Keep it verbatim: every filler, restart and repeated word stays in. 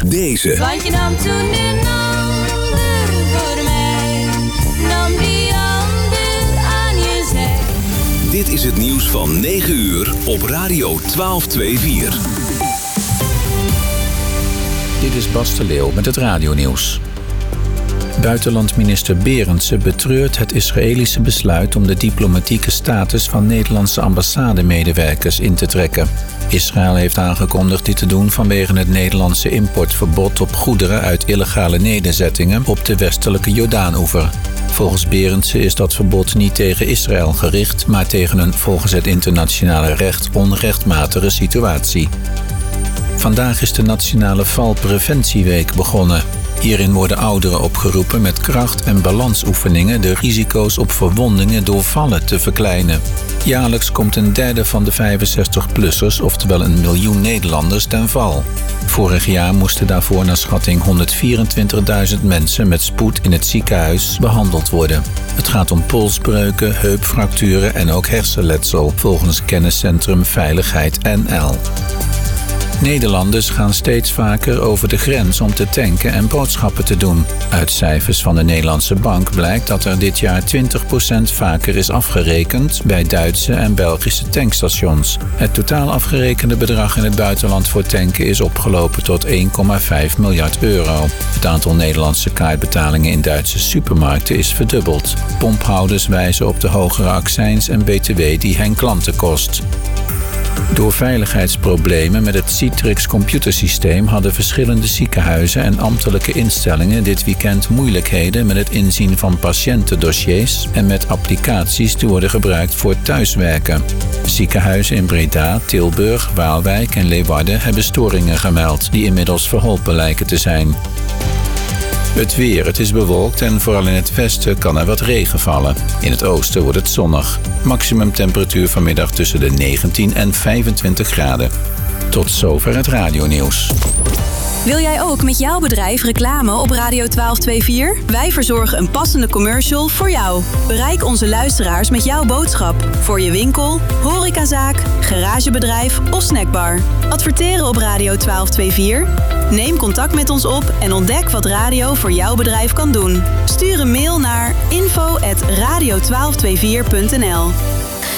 deze. Want je nam toen een ander voor mij, nam die ander aan je zij. Dit is het nieuws van negen uur op Radio twaalf tweeënveertig. Dit is Bas de Leeuw met het radionieuws. Buitenlandminister Berendsen betreurt het Israëlische besluit om de diplomatieke status van Nederlandse ambassademedewerkers in te trekken. Israël heeft aangekondigd dit te doen vanwege het Nederlandse importverbod op goederen uit illegale nederzettingen op de westelijke Jordaanoever. Volgens Berendsen is dat verbod niet tegen Israël gericht, maar tegen een volgens het internationale recht onrechtmatige situatie. Vandaag is de Nationale Valpreventieweek begonnen. Hierin worden ouderen opgeroepen met kracht- en balansoefeningen de risico's op verwondingen door vallen te verkleinen. Jaarlijks komt een derde van de vijfenzestig-plussers, oftewel een miljoen Nederlanders, ten val. Vorig jaar moesten daarvoor naar schatting honderdvierentwintigduizend mensen met spoed in het ziekenhuis behandeld worden. Het gaat om polsbreuken, heupfracturen en ook hersenletsel, volgens kenniscentrum Veiligheid N L. Nederlanders gaan steeds vaker over de grens om te tanken en boodschappen te doen. Uit cijfers van de Nederlandse Bank blijkt dat er dit jaar twintig procent vaker is afgerekend bij Duitse en Belgische tankstations. Het totaal afgerekende bedrag in het buitenland voor tanken is opgelopen tot één komma vijf miljard euro. Het aantal Nederlandse kaartbetalingen in Duitse supermarkten is verdubbeld. Pomphouders wijzen op de hogere accijns en B T W die hen klanten kost. Door veiligheidsproblemen met het Citrix computersysteem hadden verschillende ziekenhuizen en ambtelijke instellingen dit weekend moeilijkheden met het inzien van patiëntendossiers en met applicaties die worden gebruikt voor thuiswerken. Ziekenhuizen in Breda, Tilburg, Waalwijk en Leeuwarden hebben storingen gemeld die inmiddels verholpen lijken te zijn. Het weer, het is bewolkt en vooral in het westen kan er wat regen vallen. In het oosten wordt het zonnig. Maximumtemperatuur vanmiddag tussen de negentien en vijfentwintig graden. Tot zover het radionieuws. Wil jij ook met jouw bedrijf reclame op Radio twaalf tweeënveertig? Wij verzorgen een passende commercial voor jou. Bereik onze luisteraars met jouw boodschap. Voor je winkel, horecazaak, garagebedrijf of snackbar. Adverteren op Radio twaalf tweeënveertig? Neem contact met ons op en ontdek wat radio voor jouw bedrijf kan doen. Stuur een mail naar info at radio twaalf tweeënveertig punt n l.